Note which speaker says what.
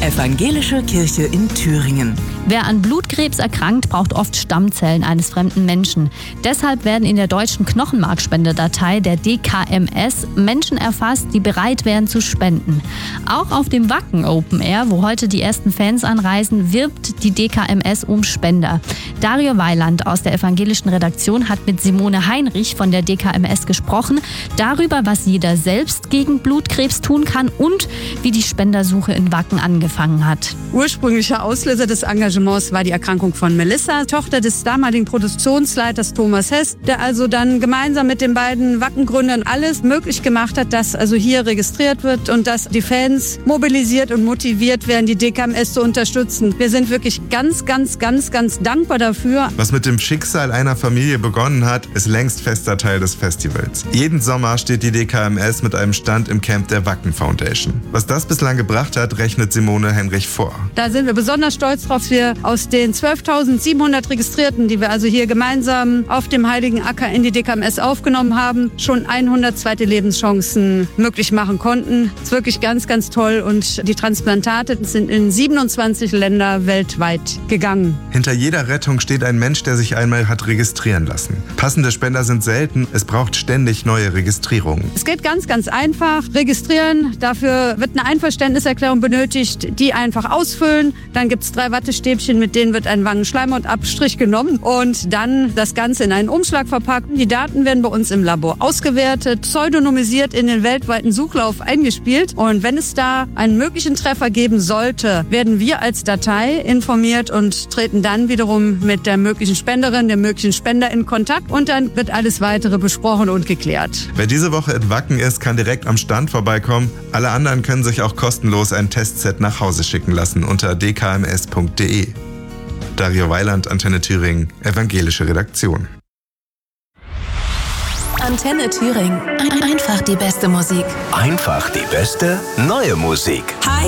Speaker 1: Evangelische Kirche in Thüringen.
Speaker 2: Wer an Blutkrebs erkrankt, braucht oft Stammzellen eines fremden Menschen. Deshalb werden in der deutschen Knochenmarkspendedatei der DKMS Menschen erfasst, die bereit wären zu spenden. Auch auf dem Wacken Open Air, wo heute die ersten Fans anreisen, wirbt die DKMS um Spender. Dario Weiland aus der evangelischen Redaktion hat mit Simone Heinrich von der DKMS gesprochen, darüber, was jeder selbst gegen Blutkrebs tun kann und wie die Spendersuche in Wacken angefangen hat.
Speaker 3: Ursprünglicher Auslöser des Engagements war die Erkrankung von Melissa, Tochter des damaligen Produktionsleiters Thomas Hess, der also dann gemeinsam mit den beiden Wackengründern alles möglich gemacht hat, dass also hier registriert wird und dass die Fans mobilisiert und motiviert werden, die DKMS zu unterstützen. Wir sind wirklich ganz dankbar dafür.
Speaker 4: Was mit dem Schicksal einer Familie begonnen hat, ist längst fester Teil des Festivals. Jeden Sommer steht die DKMS mit einem Stand im Camp der Wacken Foundation. Was das bislang gebracht hat, rechnet Simone Heinrich vor.
Speaker 3: Da sind wir besonders stolz drauf, dass wir aus den 12.700 Registrierten, die wir also hier gemeinsam auf dem Heiligen Acker in die DKMS aufgenommen haben, schon 100 zweite Lebenschancen möglich machen konnten. Das ist wirklich ganz toll und die Transplantate sind in 27 Länder weltweit gegangen.
Speaker 4: Hinter jeder Rettung steht ein Mensch, der sich einmal hat registrieren lassen. Passende Spender sind selten, es braucht ständig neue Registrierungen.
Speaker 3: Es geht ganz einfach. Registrieren, dafür wird eine Einverständniserklärung benötigt, die einfach ausfüllen. Dann gibt es 3 Wattestäbchen, mit denen wird ein Wangenschleimhautabstrich genommen und dann das Ganze in einen Umschlag verpackt. Die Daten werden bei uns im Labor ausgewertet, pseudonymisiert in den weltweiten Suchlauf eingespielt. Und wenn es da einen möglichen Treffer geben sollte, werden wir als Datei informiert und treten dann wiederum mit der möglichen Spenderin, dem möglichen Spender in Kontakt und dann wird alles Weitere besprochen und geklärt.
Speaker 4: Wer diese Woche in Wacken ist, kann direkt am Stand vorbeikommen. Alle anderen können sich auch kostenlos ein Testset nach Hause schicken lassen unter dkms.de. Dario Weiland, Antenne Thüringen, evangelische Redaktion.
Speaker 1: Antenne Thüringen. Einfach die beste Musik.
Speaker 5: Einfach die beste neue Musik.
Speaker 1: Hi.